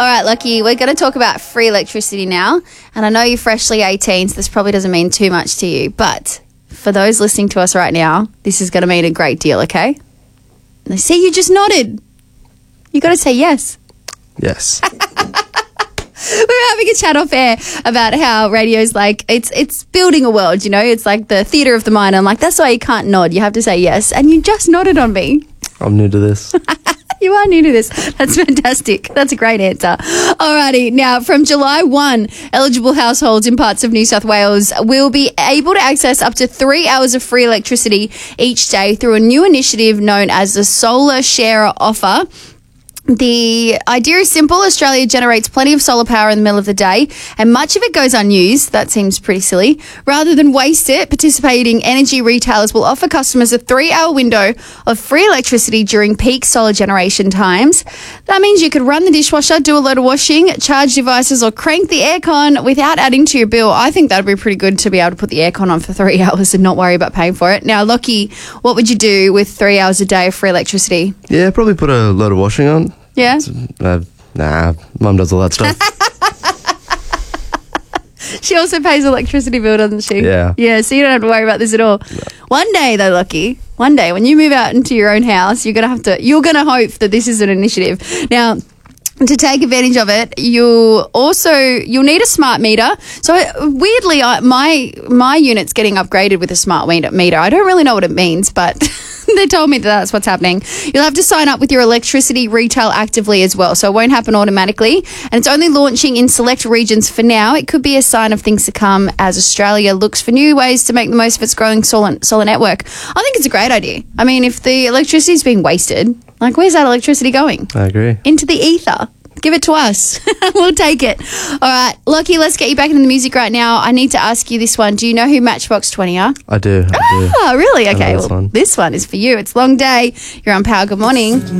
right, Lucky, we're going to talk about free electricity now. And I know you're freshly 18, so this probably doesn't mean too much to you. But for those listening to us right now, this is going to mean a great deal, okay? And see, you just nodded. You got to say yes. Yes. We were having a chat off air about how radio's like, it's building a world, you know? It's like the theatre of the mind. I'm like, that's why you can't nod. You have to say yes. And you just nodded on me. I'm new to this. You are new to this. That's fantastic. That's a great answer. Alrighty. Now, from July 1, eligible households in parts of New South Wales will be able to access up to 3 hours of free electricity each day through a new initiative known as the Solar Sharer Offer. The idea is simple. Australia generates plenty of solar power in the middle of the day, and much of it goes unused. That seems pretty silly. Rather than waste it, participating energy retailers will offer customers a 3-hour window of free electricity during peak solar generation times. That means you could run the dishwasher, do a load of washing, charge devices, or crank the aircon without adding to your bill. I think that'd be pretty good to be able to put the aircon on for 3 hours and not worry about paying for it. Now, Lockie, what would you do with 3 hours a day of free electricity? Yeah, probably put a load of washing on. Yeah? Nah, Mum does all that stuff. She also pays electricity bill, doesn't she? Yeah. Yeah, so you don't have to worry about this at all. No. One day, though, Lucky, one day when you move out into your own house, you're going to hope that this is an initiative. Now, to take advantage of it, you'll need a smart meter. So weirdly, my unit's getting upgraded with a smart meter. I don't really know what it means, but they told me that that's what's happening. You'll have to sign up with your electricity retail actively as well, so it won't happen automatically. And it's only launching in select regions for now. It could be a sign of things to come as Australia looks for new ways to make the most of its growing solar network. I think it's a great idea. I mean, if the electricity is being wasted, like, where's that electricity going? I agree. Into the ether. Give it to us. We'll take it. All right, Lockie, let's get you back into the music right now. I need to ask you this one. Do you know who Matchbox 20 are? I do. Oh, really? Okay, well, this one is for you. It's Long Day. You're on Power. Good morning.